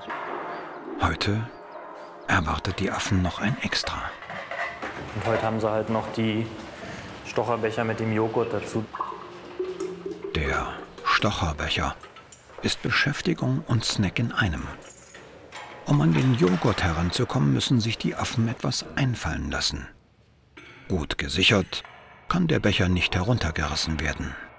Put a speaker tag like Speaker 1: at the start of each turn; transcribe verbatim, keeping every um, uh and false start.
Speaker 1: Heute erwartet die Affen noch ein Extra.
Speaker 2: Und heute haben sie halt noch die Stocherbecher mit dem Joghurt dazu.
Speaker 1: Der Stocherbecher ist Beschäftigung und Snack in einem. Um an den Joghurt heranzukommen, müssen sich die Affen etwas einfallen lassen. Gut gesichert kann der Becher nicht heruntergerissen werden.